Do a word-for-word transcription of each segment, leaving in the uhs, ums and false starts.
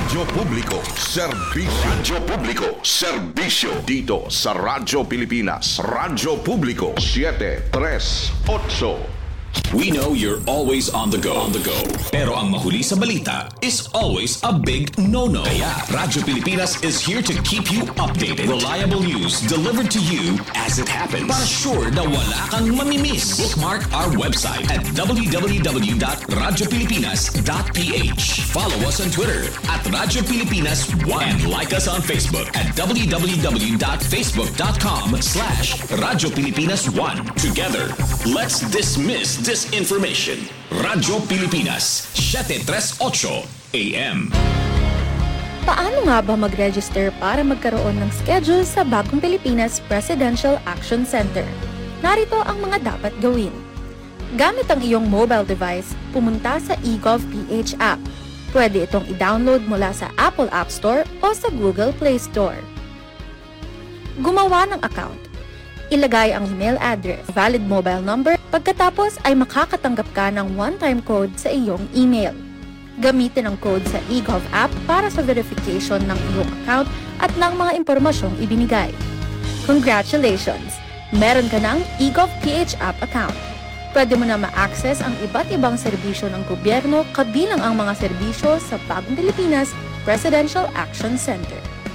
Radyo Publiko, serbisyo. Radyo Publiko, serbisyo. Dito sa Radyo Pilipinas, Radyo Publiko, seven tres eight. We know you're always on the go. On the go. Pero ang mahuli sa balita is always a big no-no. Kaya Radyo Pilipinas is here to keep you updated. Reliable news delivered to you as it happens. Para sure na wala kang mamimiss. Bookmark our website at w w w dot radyo pilipinas dot p h. Follow us on Twitter at Radyo Pilipinas one. And like us on Facebook at w w w dot facebook dot com slash Radyo Pilipinas one. Together, let's dismiss disinformation. Radyo Pilipinas, seven tres eight A M. Paano nga ba mag-register para magkaroon ng schedule sa Bagong Pilipinas Presidential Action Center? Narito ang mga dapat gawin. Gamit ang iyong mobile device, pumunta sa eGovPH app. Pwede itong i-download mula sa Apple App Store o sa Google Play Store. Gumawa ng account. Ilagay ang email address, valid mobile number, pagkatapos ay makakatanggap ka ng one-time code sa iyong email. Gamitin ang code sa eGov app para sa verification ng iyong account at ng mga impormasyong ibinigay. Congratulations! Meron ka ng eGovPH app account. Pwede mo na ma-access ang iba't ibang serbisyo ng gobyerno kabilang ang mga serbisyo sa Bagong Pilipinas Presidential Action Center.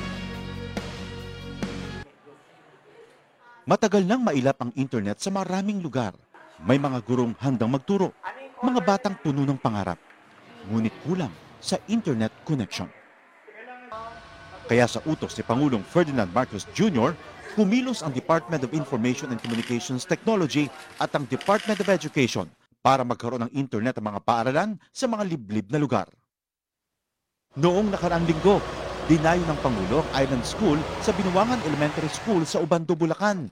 Matagal nang mailap ang internet sa maraming lugar. May mga gurong handang magturo, mga batang puno ng pangarap. Ngunit kulang sa internet connection. Kaya sa utos ni Pangulong Ferdinand Marcos Junior, kumilos ang Department of Information and Communications Technology at ang Department of Education para magkaroon ng internet ang mga paaralan sa mga liblib na lugar. Noong nakaraang linggo, dinayo ng Pangulo ang Island School sa Binuangan Elementary School sa Ubando, Bulacan.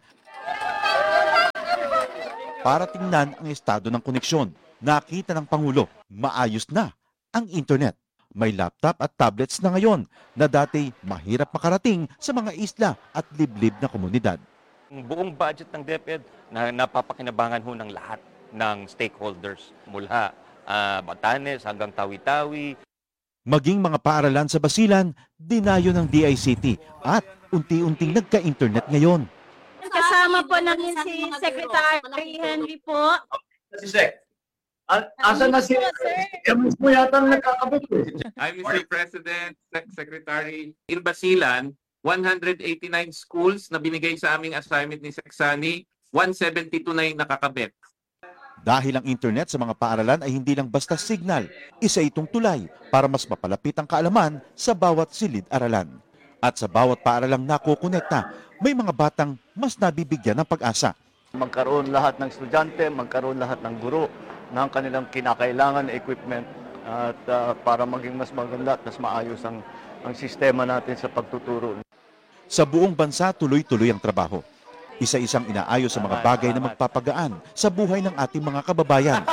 Para tingnan ang estado ng koneksyon, nakita ng Pangulo, maayos na ang internet. May laptop at tablets na ngayon na dati mahirap makarating sa mga isla at liblib na komunidad. Ang buong budget ng DepEd na napapakinabangan ho ng lahat ng stakeholders mula uh, Batanes hanggang Tawi-Tawi. Maging mga paaralan sa Basilan, dinayo ng D I C T at unti-unting nagka-internet ngayon. Kasama po namin si Secretary Henry po. Si Sec, asan na si Emis mo yata ang nagkakabit ko. I'm Mister President, Secretary. In Basilan, one hundred eighty-nine schools na binigay sa aming assignment ni Seksani, one seventy-two na yung nakakabit. Dahil ang internet sa mga paaralan ay hindi lang basta signal, isa itong tulay para mas mapalapit ang kaalaman sa bawat silid-aralan. At sa bawat paaralang nakukonekta, may mga batang mas nabibigyan ng pag-asa. Magkaroon lahat ng estudyante, magkaroon lahat ng guro ng kanilang kinakailangan na equipment at uh, para maging mas maganda at mas maayos ang, ang sistema natin sa pagtuturo. Sa buong bansa, tuloy-tuloy ang trabaho. Isa-isang inaayos sa mga bagay na magpapagaan sa buhay ng ating mga kababayan.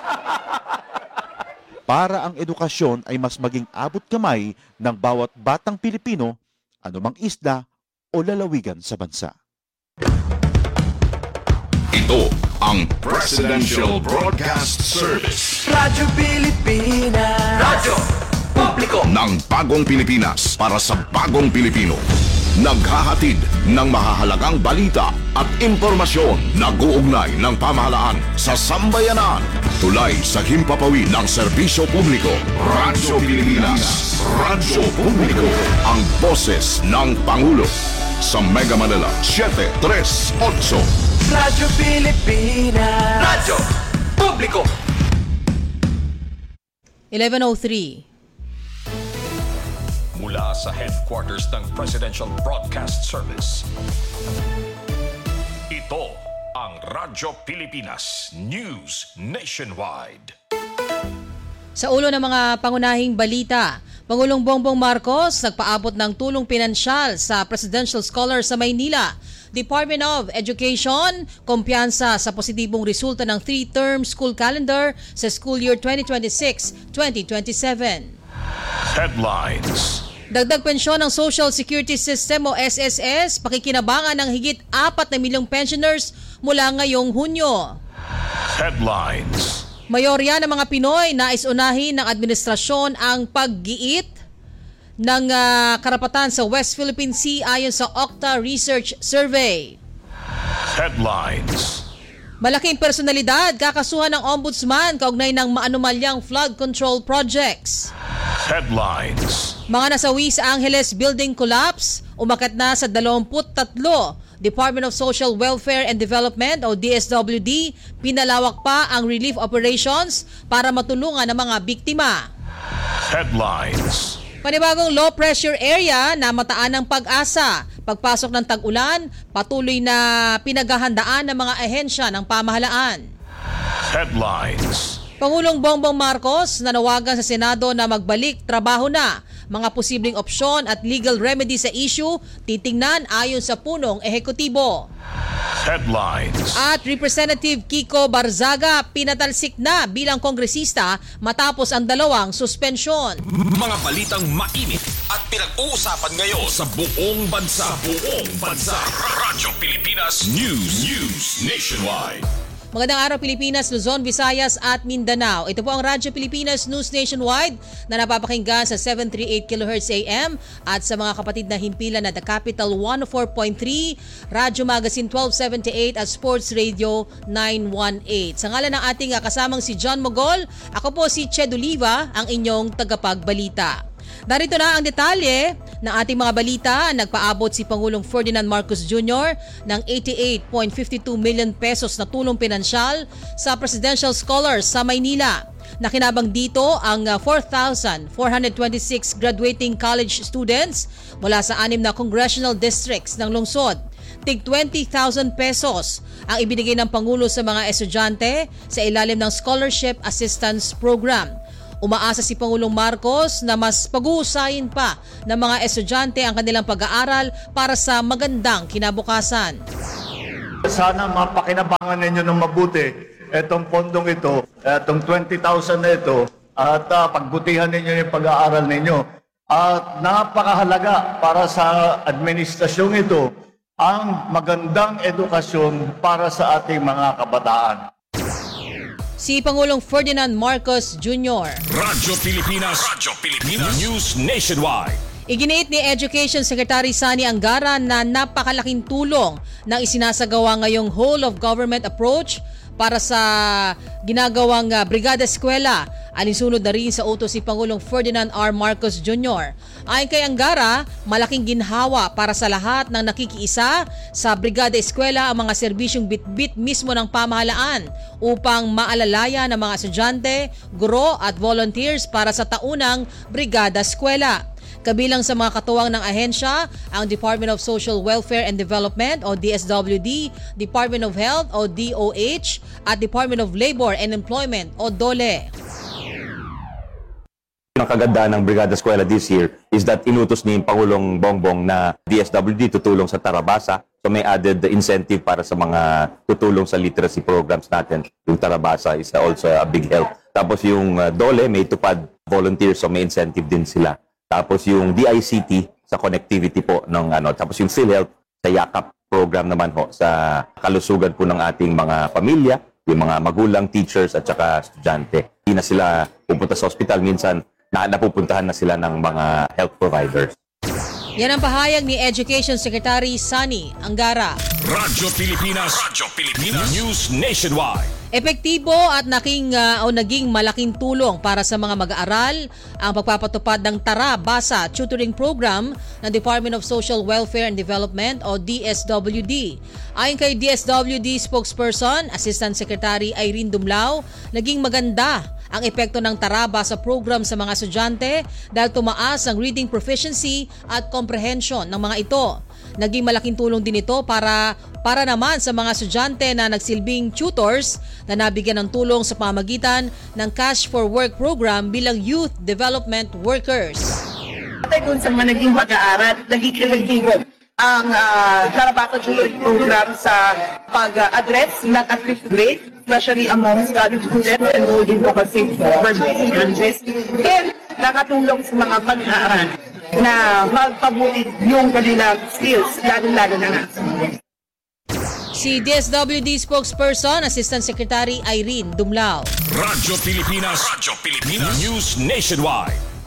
Para ang edukasyon ay mas maging abot kamay ng bawat batang Pilipino, anumang isla o lalawigan sa bansa. Ito ang Presidential Broadcast Service. Radyo Pilipinas. Radyo Publiko ng Bagong Pilipinas para sa Bagong Pilipino. Naghahatid ng mahahalagang balita at impormasyon na guugnay ng pamahalaan sa sambayanan. Tulay sa himpapawid ng serbisyo publiko. Radyo Pilipinas. Radyo Publiko. Ang boses ng Pangulo. Sa Mega Manila, seven tres eight. Radyo Pilipinas. Radyo Publiko. eleven oh three. Mula sa headquarters ng Presidential Broadcast Service. Ito ang Radyo Pilipinas News Nationwide. Sa ulo ng mga pangunahing balita, Pangulong Bongbong Marcos nagpaabot ng tulong pinansyal sa Presidential Scholar sa Maynila. Department of Education, kumpiyansa sa positibong resulta ng three-term school calendar sa school year twenty twenty-six twenty twenty-seven. Headlines. Dagdag pensyon ng Social Security System o S S S, pakikinabangan ng higit apat na milyong pensioners mula ngayong Hunyo. Headlines. Mayorya ng mga Pinoy nais unahin ng administrasyon ang paggiit ng uh, karapatan sa West Philippine Sea ayon sa Octa Research Survey. Headlines. Malaking personalidad kakasuhan ng ombudsman kaugnay ng maanumalyang flood control projects. Headlines. Mga nasawi sa Angeles building collapse, umakyat na sa dalawampu't tatlo. Department of Social Welfare and Development o D S W D, pinalawak pa ang relief operations para matulungan ang mga biktima. Headlines. Panibagong low pressure area na mataan ng pag-asa. Pagpasok ng tag-ulan, patuloy na pinaghahandaan ng mga ahensya ng pamahalaan. Headlines. Pangulong Bongbong Marcos nanawagan sa Senado na magbalik trabaho na. Mga posibleng opsyon at legal remedy sa issue titingnan ayon sa punong ehekutibo. Headlines. At Representative Kiko Barzaga pinatalsik na bilang kongresista matapos ang dalawang suspensyon. Mga balitang mainit at pinag-uusapan ngayon sa buong bansa. Sa buong bansa. Radyo Pilipinas News. News Nationwide. Magandang araw Pilipinas, Luzon, Visayas at Mindanao. Ito po ang Radyo Pilipinas News Nationwide na napapakinggan sa seven thirty-eight kilohertz A M at sa mga kapatid na himpilan na The Capital one oh four point three, Radyo Magazine twelve seventy-eight at Sports Radio nine eighteen. Sa ngalan ng ating kasamang si John Mogol, ako po si Ched Oliva, ang inyong tagapagbalita. Narito na ang detalye ng ating mga balita. Nagpaabot si Pangulong Ferdinand Marcos Junior ng eighty-eight point five two million pesos na tulong pinansyal sa Presidential Scholars sa Maynila. Nakinabang dito ang four thousand four hundred twenty-six graduating college students mula sa anim na congressional districts ng lungsod. Tig twenty thousand pesos ang ibinigay ng Pangulo sa mga estudyante sa ilalim ng Scholarship Assistance Program. Umaasa si Pangulong Marcos na mas pag-uusayin pa ng mga estudyante ang kanilang pag-aaral para sa magandang kinabukasan. Sana mapakinabangan ninyo ng mabuti itong pondong ito, itong twenty thousand na ito, at uh, pagbutihan ninyo yung pag-aaral ninyo. At napakahalaga para sa administrasyong ito ang magandang edukasyon para sa ating mga kabataan. Si Pangulong Ferdinand Marcos Junior Radyo Pilipinas. Radyo Pilipinas News Nationwide. Iginiit ni Education Secretary Sani Angara na napakalaking tulong ng isinasagawa ngayong whole of government approach para sa ginagawang uh, Brigada Eskwela. Alinsunod na rin sa utos si Pangulong Ferdinand R. Marcos Junior Ayon kay Angara, malaking ginhawa para sa lahat ng nakikiisa sa Brigada Eskwela ang mga serbisyong bitbit mismo ng pamahalaan upang maalalaya ng mga estudyante, guro at volunteers para sa taunang Brigada Eskwela. Kabilang sa mga katuwang ng ahensya, ang Department of Social Welfare and Development o D S W D, Department of Health o D O H at Department of Labor and Employment o DOLE. Ang kagandahan ng Brigada Eskwela this year is that inutos ni Pangulong Bongbong na D S W D tutulong sa Tarabasa. So may added incentive para sa mga tutulong sa literacy programs natin. Yung Tarabasa is also a big help. Tapos yung DOLE may tupad volunteers, so may incentive din sila. Tapos yung D I C T sa connectivity po ng ano, tapos yung PhilHealth sa Yakap program naman ho sa kalusugan po ng ating mga pamilya, yung mga magulang, teachers at saka estudyante. Hindi na sila pupunta sa ospital, minsan na napupuntahan na sila ng mga health providers. Yan ang pahayag ni Education Secretary Sani Angara. Radyo Pilipinas. Radyo Pilipinas News Nationwide. Epektibo at naking, uh, o naging malaking tulong para sa mga mag-aaral ang pagpapatupad ng Tara Basa Tutoring Program ng Department of Social Welfare and Development o D S W D. Ayon kay D S W D spokesperson, Assistant Secretary Irene Dumlao, naging maganda ang epekto ng Tara Basa program sa mga estudyante dahil tumaas ang reading proficiency at comprehension ng mga ito. Naging malaking tulong din ito para para naman sa mga estudyante na nagsilbing tutors na nabigyan ng tulong sa pamagitan ng Cash for Work program bilang youth development workers. At kung sa mga naging mag-aaral, naging epektibo ang uh, Tara Basa Tutoring Program sa pag-address ng at-risk rate, especially among college students enrolled in local state branches, and nakatulong sa mga pag-aaral na magpabuti yung kanilang skills, lalo-lalo na nga. Si D S W D spokesperson, Assistant Secretary Irene Dumlao. Radyo Pilipinas. Radyo Pilipinas News Nationwide.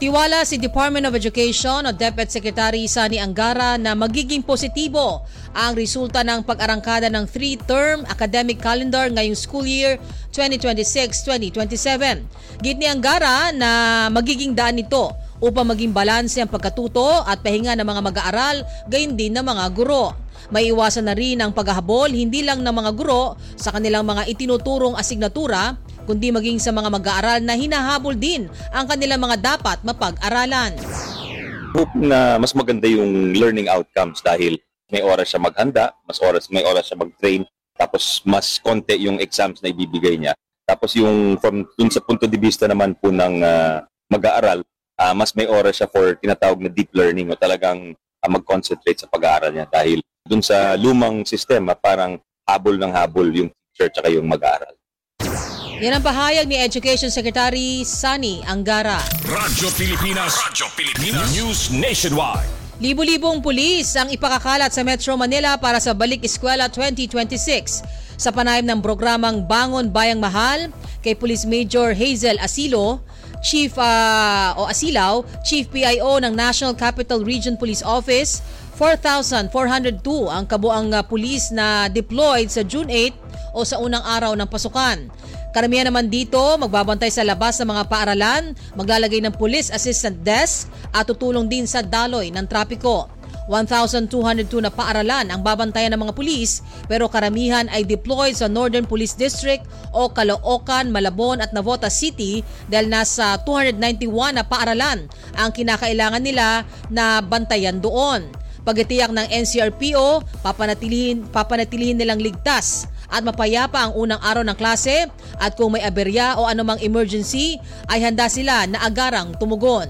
Tiwala si Department of Education o DepEd Secretary Sani Angara na magiging positibo ang resulta ng pag-arangkada ng three-term academic calendar ngayong school year twenty twenty-six twenty twenty-seven. Git ni Angara na magiging daan nito upang maging balanse ang pagkatuto at pahinga ng mga mag-aaral, gayon din ng mga guro. Maiiwasan na rin ang paghahabol hindi lang ng mga guro sa kanilang mga itinuturong asignatura, kundi maging sa mga mag-aaral na hinahabol din ang kanilang mga dapat mapag-aralan. Hope na mas maganda yung learning outcomes dahil may oras siya maghanda, mas oras, may oras siya mag-train, tapos mas konti yung exams na ibibigay niya. Tapos yung from dun sa punto de vista naman po ng uh, mag-aaral, uh, mas may oras siya for tinatawag na deep learning o talagang uh, mag-concentrate sa pag-aaral niya dahil dun sa lumang sistema parang habol ng habol yung teacher at yung mag-aaral. Yan ang pahayag ni Education Secretary Sani Angara. Radyo Pilipinas, Radyo Pilipinas News Nationwide. Libo-libong pulis ang ipakakalat sa Metro Manila para sa Balik Eskwela twenty twenty-six. Sa panayam ng programang Bangon Bayang Mahal kay Police Major Hazel Asilo, Chief uh, o Asilaw, Chief P I O ng National Capital Region Police Office, four thousand four hundred two ang kabuang uh, pulis na deployed sa June eighth o sa unang araw ng pasukan. Karamihan naman dito magbabantay sa labas ng mga paaralan, maglalagay ng police assistant desk at tutulong din sa daloy ng trapiko. one thousand two hundred two na paaralan ang babantayan ng mga pulis pero karamihan ay deployed sa Northern Police District o Caloocan, Malabon at Navotas City dahil nasa two hundred ninety-one na paaralan ang kinakailangan nila na bantayan doon. Pagitiyak ng N C R P O, papanatilihin, papanatilihin nilang ligtas at mapayapa ang unang araw ng klase at kung may aberya o anumang emergency ay handa sila na agarang tumugon.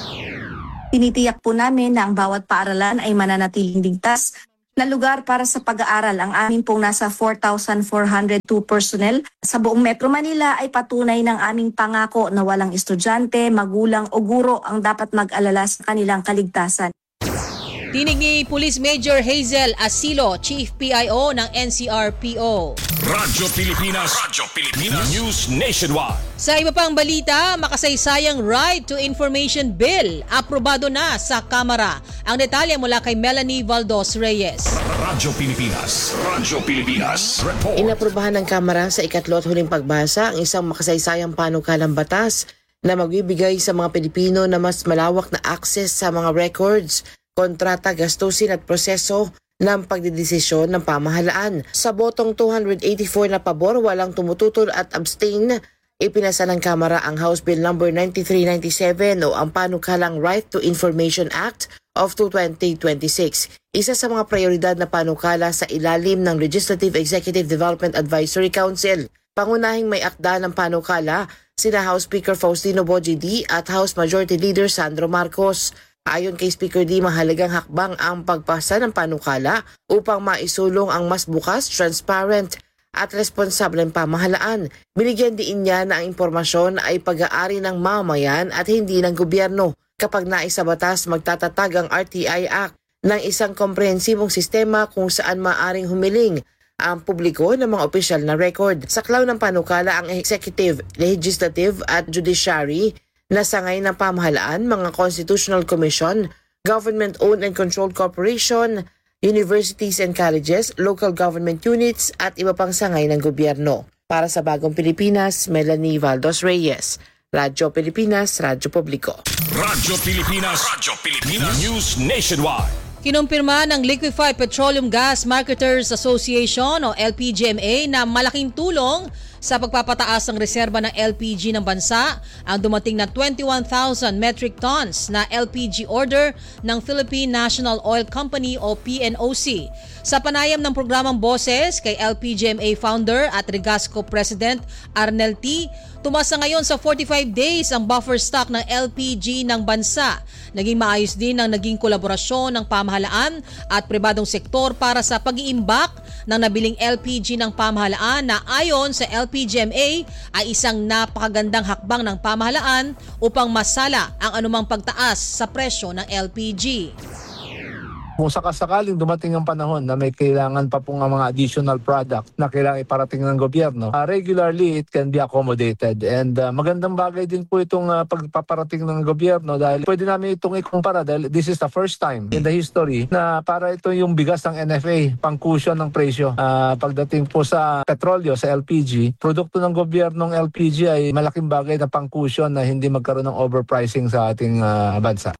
Tinitiyak po namin na ang bawat paaralan ay mananatiling ligtas na lugar para sa pag-aaral. Ang amin pong nasa four thousand four hundred two personnel sa buong Metro Manila ay patunay ng aming pangako na walang estudyante, magulang o guro ang dapat mag-alala sa kanilang kaligtasan. Tinig ni Police Major Hazel Asilo, Chief P I O ng N C R P O. Radyo Pilipinas, Radyo Pilipinas News Nationwide. Sa iba pang balita, makasaysayang Right to Information Bill aprobado na sa Kamara. Ang detalye mula kay Melanie Valdos Reyes. Radyo Pilipinas, Radyo Pilipinas Report. Inaprubahan ng Kamara sa ikatlo at huling pagbasa ang isang makasaysayang panukalang batas na magbibigay sa mga Pilipino na mas malawak na access sa mga records, kontrata, gastusin at proseso ng pagdedesisyon ng pamahalaan. Sa botong two hundred eighty-four na pabor, walang tumututol at abstain, ipinasa ng Kamara ang House Bill number ninety-three ninety-seven o ang panukalang Right to Information Act of twenty twenty-six. Isa sa mga prioridad na panukala sa ilalim ng Legislative Executive Development Advisory Council. Pangunahing may akda ng panukala sina House Speaker Faustino Boji D at House Majority Leader Sandro Marcos. Ayon kay Speaker D, mahalagang hakbang ang pagpasa ng panukala upang maisulong ang mas bukas, transparent at responsableng pamahalaan. Binigyan din niya na ang impormasyon ay pag-aari ng mamamayan at hindi ng gobyerno. Kapag naisabatas, magtatatag ang R T I Act ng isang komprehensibong sistema kung saan maaring humiling ang publiko ng mga opisyal na record. Sa klaw ng panukala, ang executive, legislative at judiciary na sangay ng pamahalaan, mga constitutional commission, government-owned and controlled corporation, universities and colleges, local government units at iba pang sangay ng gobyerno. Para sa Bagong Pilipinas, Melanie Valdos Reyes, Radyo Pilipinas, Radyo Publiko. Radyo Pilipinas, Radyo Pilipinas News Nationwide. Kinumpirma ng Liquefied Petroleum Gas Marketers Association o L P G M A na malaking tulong sa pagpapataas ng reserba ng L P G ng bansa ang dumating na twenty-one thousand metric tons na L P G order ng Philippine National Oil Company o P N O C. Sa panayam ng programang Boses kay L P G M A founder at Regasco President Arnel T, tumasa ngayon sa forty-five days ang buffer stock ng L P G ng bansa. Naging maayos din ang naging kolaborasyon ng pamahalaan at pribadong sektor para sa pag-iimbak ng nabiling L P G ng pamahalaan na ayon sa L P G M A ay isang napakagandang hakbang ng pamahalaan upang masala ang anumang pagtaas sa presyo ng L P G. Kung sakasakaling dumating ang panahon na may kailangan pa pong mga additional product na kailangan iparating ng gobyerno, uh, regularly it can be accommodated. And uh, magandang bagay din po itong uh, pagpaparating ng gobyerno dahil pwede namin itong ikumpara dahil this is the first time in the history na para ito yung bigas ng N F A, pang-cushion ng presyo. Uh, pagdating po sa petrolyo, sa L P G, produkto ng gobyernong L P G ay malaking bagay na pang-cushion na hindi magkaroon ng overpricing sa ating uh, bansa.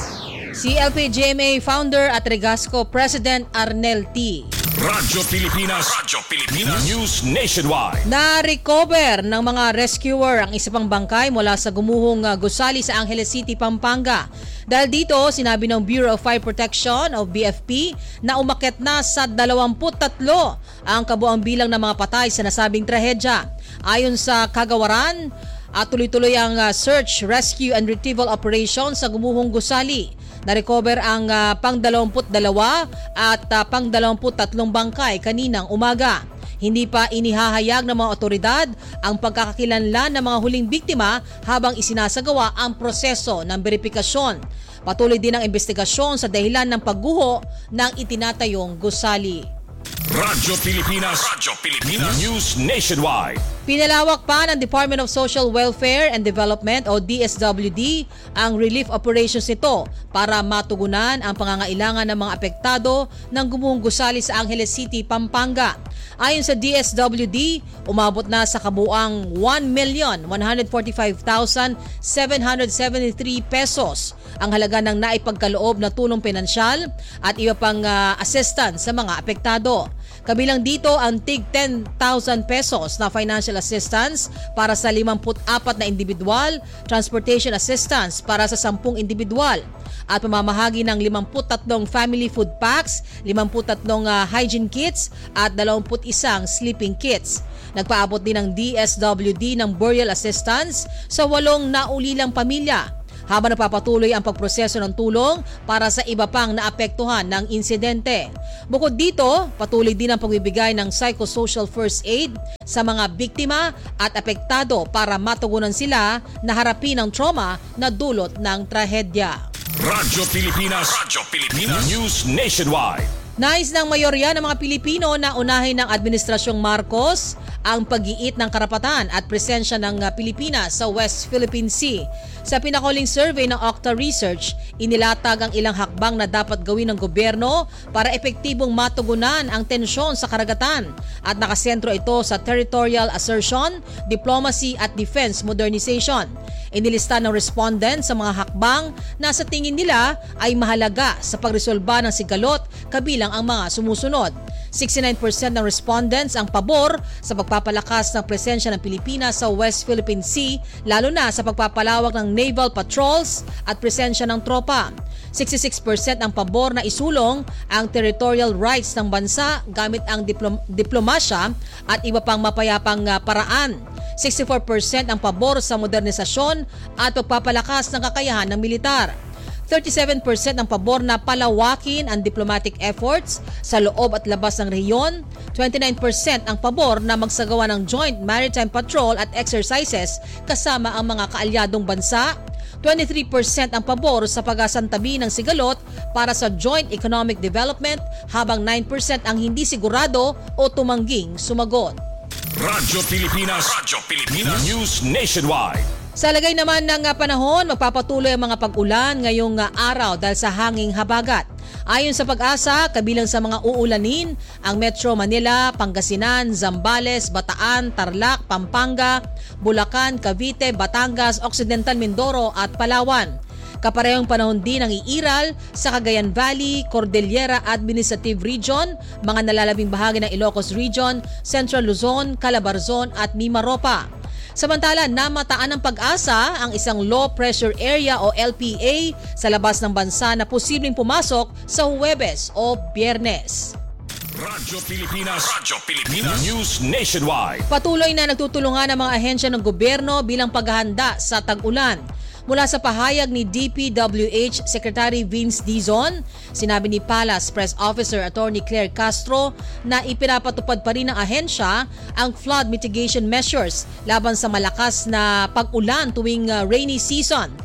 Si L P G M A founder at Regasco President Arnel T. Radyo Pilipinas, Radyo Pilipinas News Nationwide. Na-recover ng mga rescuer ang isa pang bangkay mula sa gumuhong uh, gusali sa Angeles City, Pampanga. Dahil dito, sinabi ng Bureau of Fire Protection o B F P na umakyat na sa dalawampu't tatlo ang kabuang bilang ng mga patay sa nasabing trahedya. Ayon sa kagawaran, uh, tuloy-tuloy ang uh, search, rescue and retrieval operation sa gumuhong gusali. Na-recover ang uh, pang-dalawampu't dalawa at uh, pang-dalawampu't tatlong bangkay kaninang umaga. Hindi pa inihahayag ng mga otoridad ang pagkakakilanlan ng mga huling biktima habang isinasagawa ang proseso ng verifikasyon. Patuloy din ang investigasyon sa dahilan ng pagguho ng itinatayong gusali. Radyo Pilipinas, Radyo Pilipinas News Nationwide. Pinalawak pa ng Department of Social Welfare and Development o D S W D ang relief operations nito para matugunan ang pangangailangan ng mga apektado ng gumuhong gusali sa Angeles City, Pampanga. Ayon sa D S W D, umabot na sa kabuang one million one hundred forty-five thousand seven hundred seventy-three pesos ang halaga ng naipagkaloob na tulong pinansyal at iba pang uh, assistance sa mga apektado. Kabilang dito ang tig ten thousand pesos na financial assistance para sa limampu't apat na individual, transportation assistance para sa sampung individual, at pamamahagi ng limampu't tatlong family food packs, limampu't tatlong uh, hygiene kits at dalawamput isang sleeping kits. Nagpaabot din ng D S W D ng burial assistance sa walong naulilang pamilya, habang napapatuloy ang pagproseso ng tulong para sa iba pang naapektuhan ng insidente. Bukod dito, patuloy din ang pagbibigay ng psychosocial first aid sa mga biktima at apektado para matugunan sila na harapin ang trauma na dulot ng trahedya. Radyo Pilipinas, Radyo Pilipinas News Nationwide. Nais ng mayorya ng mga Pilipino na unahin ng Administrasyong Marcos ang pag-iit ng karapatan at presensya ng Pilipinas sa West Philippine Sea. Sa pinakuling survey ng Octa Research, inilatag ang ilang hakbang na dapat gawin ng gobyerno para epektibong matugunan ang tensyon sa karagatan, at nakasentro ito sa territorial assertion, diplomacy at defense modernization. Inilista ng respondent sa mga hakbang na sa tingin nila ay mahalaga sa pagresolba ng sigalot, kabilang ang mga sumusunod. sixty-nine percent ng respondents ang pabor sa pagpapalakas ng presensya ng Pilipinas sa West Philippine Sea, lalo na sa pagpapalawak ng naval patrols at presensya ng tropa. sixty-six percent ang pabor na isulong ang territorial rights ng bansa gamit ang diplom- diplomasya at iba pang mapayapang uh, paraan. sixty-four percent ang pabor sa modernisasyon at pagpapalakas ng kakayahan ng militar. thirty-seven percent ang pabor na palawakin ang diplomatic efforts sa loob at labas ng rehiyon. twenty-nine percent ang pabor na magsagawa ng joint maritime patrol at exercises kasama ang mga kaalyadong bansa. twenty-three percent ang pabor sa pag-asantabi ng sigalot para sa joint economic development, habang nine percent ang hindi sigurado o tumangging sumagot. Radyo Pilipinas, Radyo Pilipinas News Nationwide. Sa lagay naman ng panahon, magpapatuloy ang mga pag-ulan ngayong araw dahil sa hanging habagat. Ayon sa Pag-asa, kabilang sa mga uulanin ang Metro Manila, Pangasinan, Zambales, Bataan, Tarlac, Pampanga, Bulacan, Cavite, Batangas, Occidental Mindoro at Palawan. Kaparehong panahon din ang iiral sa Cagayan Valley, Cordillera Administrative Region, mga nalalabing bahagi ng Ilocos Region, Central Luzon, Calabarzon at Mimaropa. Samantala, namataan ng Pag-asa ang isang low pressure area o L P A sa labas ng bansa na posibleng pumasok sa Huwebes o Biyernes. Radyo Pilipinas, Radyo Pilipinas News Nationwide. Patuloy na nagtutulungan ang mga ahensya ng gobyerno bilang paghahanda sa tag-ulan. Mula sa pahayag ni D P W H Secretary Vince Dizon, sinabi ni Palace Press Officer Attorney Claire Castro na ipinapatupad pa rin ng ahensya ang flood mitigation measures laban sa malakas na pag-ulan tuwing uh, rainy season.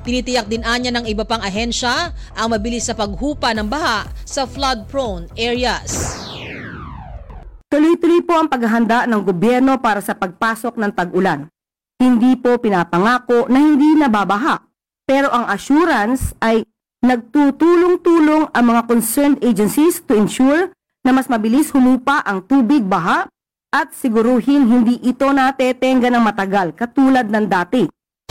Tinitiyak din anya ng iba pang ahensya ang mabilis sa paghupa ng baha sa flood-prone areas. Tuloy-tuloy po ang paghahanda ng gobyerno para sa pagpasok ng tag-ulan. Hindi po pinapangako na hindi nababaha, pero ang assurance ay nagtutulong-tulong ang mga concerned agencies to ensure na mas mabilis humupa ang tubig baha at siguruhin hindi ito natetenga ng matagal katulad ng dati.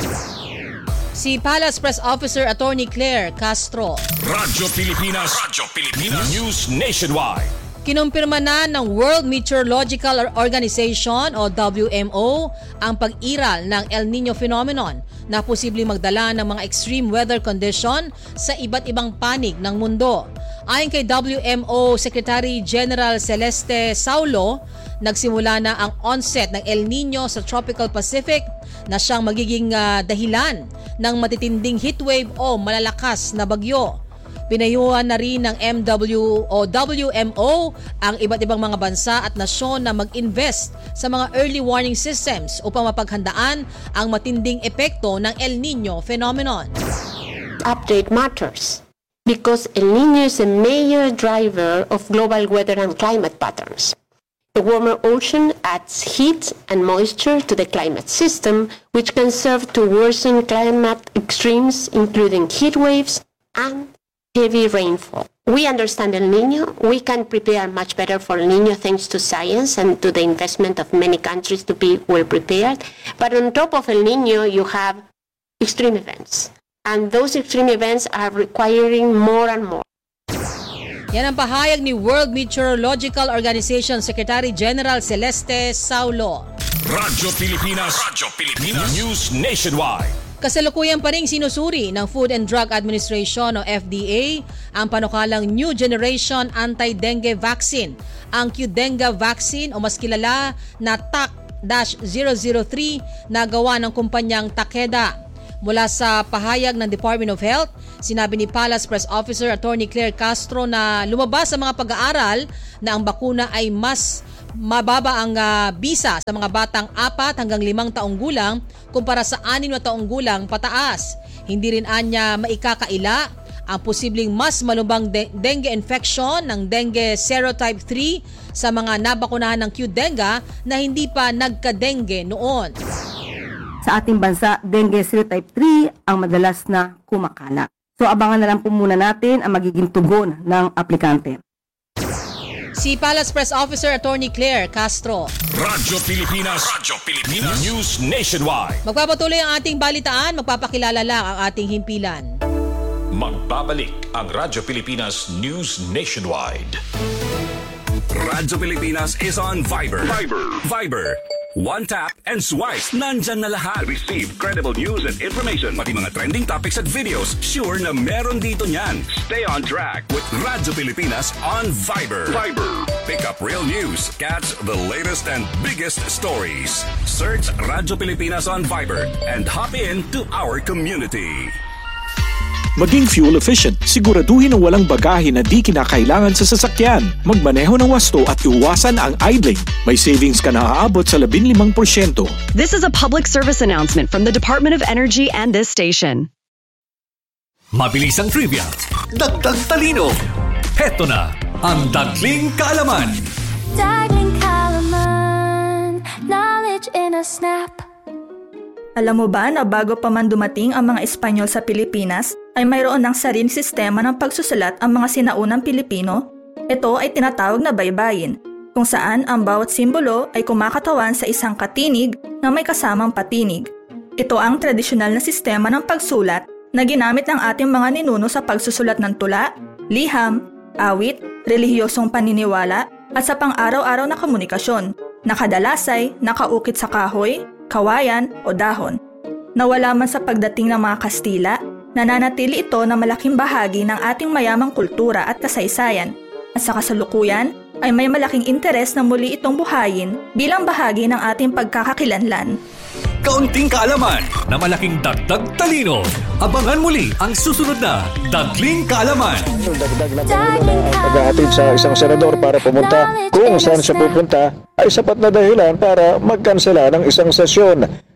Si Palace Press Officer Attorney Claire Castro. Radyo Pilipinas, Radyo Pilipinas News Nationwide. Kinumpirma na ng World Meteorological Organization o W M O ang pag-iral ng El Niño phenomenon na posibleng magdala ng mga extreme weather condition sa iba't ibang panig ng mundo. Ayon kay W M O Secretary General Celeste Saulo, nagsimula na ang onset ng El Niño sa Tropical Pacific na siyang magiging uh, dahilan ng matitinding heatwave o malalakas na bagyo. Pinayuhan na rin ng M W o W M O ang iba't ibang mga bansa at nasyon na mag-invest sa mga early warning systems upang mapaghandaan ang matinding epekto ng El Niño phenomenon. Update matters because El Niño is a major driver of global weather and climate patterns. The warmer ocean adds heat and moisture to the climate system, which can serve to worsen climate extremes, including heat waves and heavy rainfall. We understand El Niño. We can prepare much better for El Niño thanks to science and to the investment of many countries to be well prepared. But on top of El Niño, you have extreme events. And those extreme events are requiring more and more. Yan ang pahayag ni World Meteorological Organization Secretary General Celeste Saulo. Radyo Pilipinas, Radyo Pilipinas News Nationwide. Kasalukuyan pa ring sinusuri ng Food and Drug Administration o F D A ang panukalang New Generation Anti-Dengue Vaccine, ang Qdenga Vaccine o mas kilala na T A C zero zero three na gawa ng kumpanyang Takeda. Mula sa pahayag ng Department of Health, sinabi ni Palace Press Officer Attorney Claire Castro na lumabas sa mga pag-aaral na ang bakuna ay mas mababa ang uh, bisa sa mga batang apat hanggang limang taong gulang kumpara sa anim na taong gulang pataas. Hindi rin anya maikakaila ang posibleng mas malubang de- dengue infection ng dengue serotype three sa mga nabakunahan ng Qdenga na hindi pa nagka-dengue noon. Sa ating bansa, dengue serotype three ang madalas na kumakala. So abangan na lang po muna natin ang magiging tugon ng aplikante. Si Palace Press Officer Attorney Claire Castro. Radyo Pilipinas, Radyo Pilipinas News Nationwide. Magpapatuloy ang ating balitaan, magpapakilala lang ang ating himpilan. Magbabalik ang Radyo Pilipinas News Nationwide. Radyo Pilipinas is on Viber. Viber. Viber. One tap and swipe. Nandyan na lahat. Receive credible news and information. Pati mga trending topics at videos. Sure na meron dito niyan. Stay on track with Radyo Pilipinas on Viber. Viber. Pick up real news. Catch the latest and biggest stories. Search Radyo Pilipinas on Viber and hop in to our community. Maging fuel efficient, siguraduhin na walang bagahe na di kinakailangan sa sasakyan. Magmaneho ng wasto at iwasan ang idling. May savings ka na aabot sa labing limang porsyento. This is a public service announcement from the Department of Energy and this station. Mabilisang trivia, dagdag talino. Heto na ang Dagling Kaalaman. Dagling Kaalaman, knowledge in a snap. Alam mo ba na bago pa man dumating ang mga Espanyol sa Pilipinas, ay mayroon ng sariling sistema ng pagsusulat ang mga sinaunang Pilipino? Ito ay tinatawag na baybayin, kung saan ang bawat simbolo ay kumakatawan sa isang katinig na may kasamang patinig. Ito ang tradisyonal na sistema ng pagsulat na ginamit ng ating mga ninuno sa pagsusulat ng tula, liham, awit, relihiyosong paniniwala at sa pang-araw-araw na komunikasyon, na kadalas ay nakaukit sa kahoy, kawayan o dahon. Nawala man sa pagdating ng mga Kastila, nananatili ito na malaking bahagi ng ating mayamang kultura at kasaysayan. At sa kasalukuyan ay may malaking interes na muli itong buhayin bilang bahagi ng ating pagkakakilanlan. Kaunting kaalaman na malaking dagdag talino. Abangan muli ang susunod na Dagling Kaalaman. Dagdag na Pangulo na ang pag-ahatid sa isang senador para pumunta kung saan siya pupunta ay sapat na dahilan para magkansela ng isang sesyon.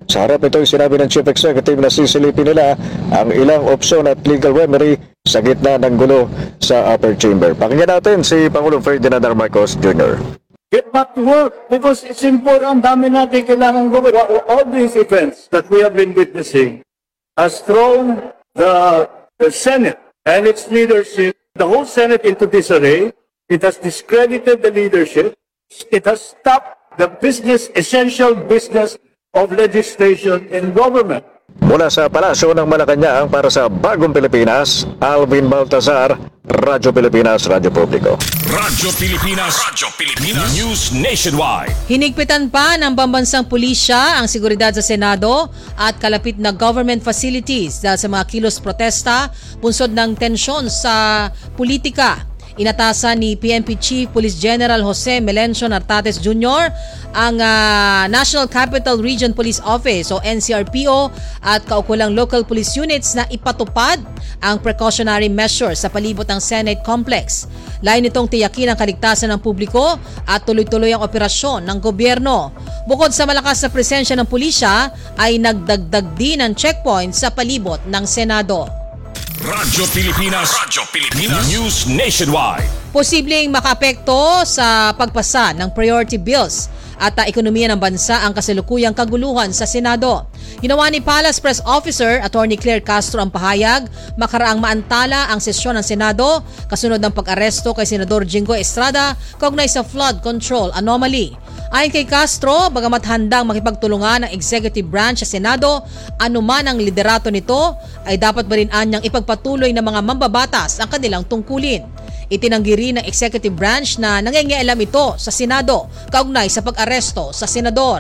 Sa harap nito ay sinabi ng Chief Executive na sisilipin nila ang ilang opsyon at legal remedy sa gitna ng gulo sa upper chamber. Pakinggan natin si Pangulong Ferdinand R. Marcos Junior Get back to work because it's important. Dami natin kailangan gawin. All these events that we have been witnessing has thrown the, the Senate and its leadership, the whole Senate into disarray. It has discredited the leadership. It has stopped the business, essential business of legislation in government. Mula sa Palasyo ng Malacanang para sa Bagong Pilipinas, Alvin Baltazar, Radyo Pilipinas, Radyo Publiko. Radyo Pilipinas, Radyo Pilipinas, News Nationwide. Hinigpitan pa ng pambansang pulisya ang seguridad sa Senado at kalapit na government facilities dahil sa mga kilos protesta, bunsod ng tensyon sa politika. Inatasan ni P N P Chief Police General Jose Melencio Nartates Junior ang uh, National Capital Region Police Office o N C R P O at kaukulang local police units na ipatupad ang precautionary measures sa palibot ng Senate Complex. Layo nitong tiyakin ang kaligtasan ng publiko at tuloy-tuloy ang operasyon ng gobyerno. Bukod sa malakas na presensya ng pulisya, ay nagdagdag din ng checkpoint sa palibot ng Senado. Radyo Pilipinas, Radyo Pilipinas, News Nationwide. Posibleng makaapekto sa pagpasa ng priority bills at uh, ekonomiya ng bansa ang kasalukuyang kaguluhan sa Senado. Ginawa ni Palace Press Officer Attorney Claire Castro ang pahayag makaraang maantala ang sesyon ng Senado kasunod ng pag-aresto kay Senador Jingo Estrada kaugnay sa flood control anomaly. Ayon kay Castro, bagamat handang makipagtulungan ng executive branch sa Senado, anuman ang liderato nito ay dapat ba rin anyang ipagpatuloy ng mga mambabatas ang kanilang tungkulin. Itinanggi rin ng executive branch na nangingialam ito sa Senado kaugnay sa pag-aresto sa senador.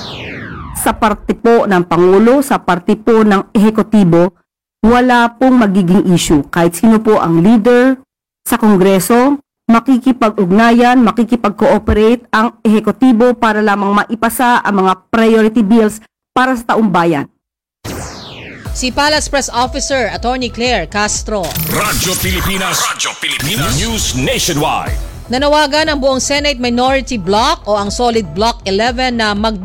Sa parte po ng Pangulo, sa parte po ng Ehekutibo, wala pong magiging issue. Kahit sino po ang leader sa Kongreso, makikipag-ugnayan, makikipag-cooperate ang Ehekutibo para lamang maipasa ang mga priority bills para sa taong bayan. Si Palace Press Officer Attorney Claire Castro. Radyo Pilipinas, Radyo Pilipinas, News Nationwide. Nanawagan ang buong Senate Minority Bloc o ang Solid Bloc eleven na mag